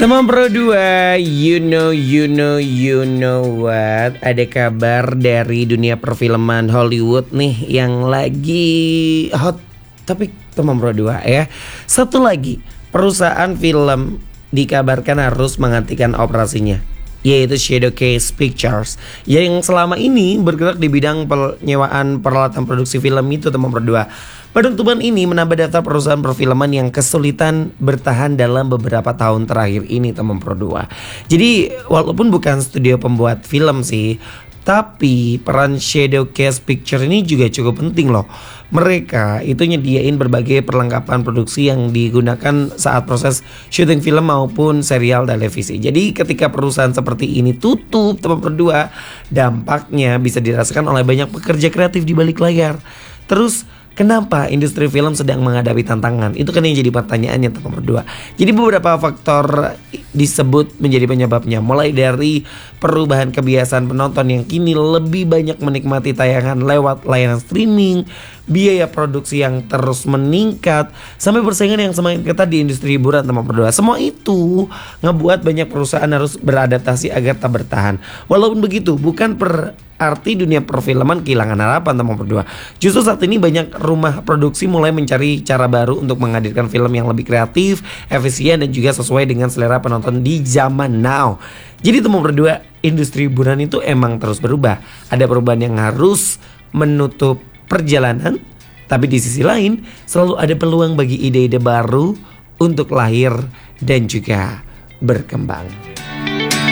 Teman Pro 2, you know what? Ada kabar dari dunia perfilman Hollywood nih yang lagi hot. Tapi teman Pro 2 ya. Satu lagi, perusahaan film dikabarkan harus menghentikan operasinya, yaitu Shadowcase Pictures, yang selama ini bergerak di bidang penyewaan peralatan produksi film itu teman Pro 2. Penutupan ini menambah daftar perusahaan perfilman yang kesulitan bertahan dalam beberapa tahun terakhir ini teman Pro 2. Jadi walaupun bukan studio pembuat film sih, tapi peran Shadowcase Picture ini juga cukup penting loh. Mereka itu nyediain berbagai perlengkapan produksi yang digunakan saat proses syuting film maupun serial televisi. Jadi ketika perusahaan seperti ini tutup teman Pro 2, dampaknya bisa dirasakan oleh banyak pekerja kreatif di balik layar. Terus kenapa industri film sedang menghadapi tantangan? Itu kan yang jadi pertanyaannya teman Pro 2. Jadi beberapa faktor disebut menjadi penyebabnya, mulai dari perubahan kebiasaan penonton yang kini lebih banyak menikmati tayangan lewat layanan streaming, biaya produksi yang terus meningkat, sampai persaingan yang semakin ketat di industri hiburan teman Pro 2. Semua itu ngebuat banyak perusahaan harus beradaptasi agar tak bertahan. Walaupun begitu, bukan berarti dunia perfilman kehilangan harapan teman Pro 2. Justru saat ini banyak rumah produksi mulai mencari cara baru untuk menghadirkan film yang lebih kreatif, efisien, dan juga sesuai dengan selera penonton di zaman now. Jadi teman Pro 2, industri hiburan itu emang terus berubah. Ada perubahan yang harus menutup perjalanan, tapi di sisi lain selalu ada peluang bagi ide-ide baru untuk lahir dan juga berkembang.